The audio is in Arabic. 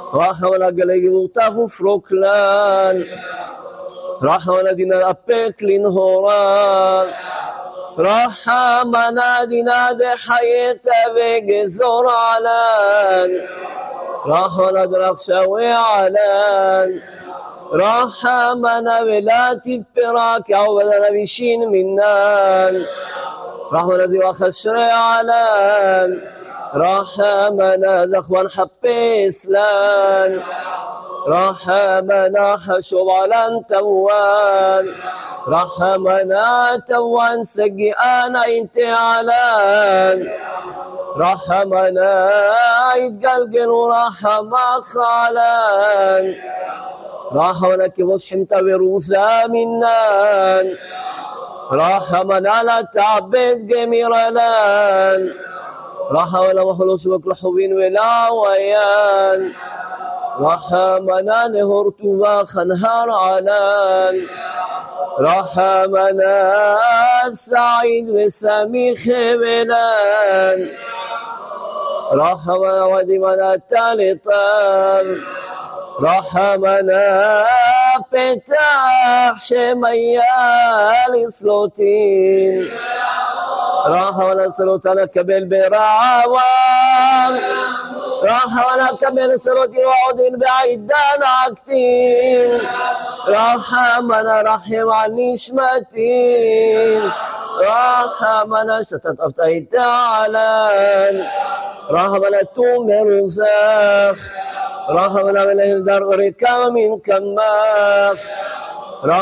رحمنا גלגלותך ופרוקלן, רחמנא דינא אפק לנהורן, רחמנא דינא דחייתא וגזור עלן, רחמנא דרחשווה עלן, رحمنا ولا تبراك عوضنا بشين منان رحمنا ذي وخشر علان رحمنا ذخوان حبيسلان رحمنا حشو علان توان رحمنا توان سجئان انت علان رحمنا يتقلقل ورحمة خالان رحمنا كبوش حمتا وروسا منان رحمنا لا تعبد جميرلان رحمنا وخلص وكل حوين ولا ويان رحمنا نهرت وخنهار علان رحمنا سعيد وسميخ بلان رحمنا ودمنا تالطان رحمنا פתח שמיה לסלוטין רחמנא סלוטנא קבל ברעבם רחמנא קבל סלוטין ועודין בעידן עקטין רחמנא רחם על נשמתין רחמנא שתת איתעלן רחמנא תומר רזך رحمنا من الدار غريب كما من كماخ